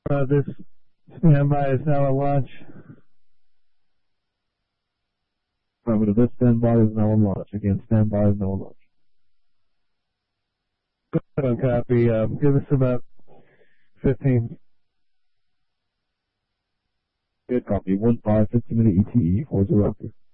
This standby is now at launch. This standby is now on launch. Again, standby is now on launch. Good on copy. Give us about 15. Good copy. 15, 15 minute ETE, 4 0.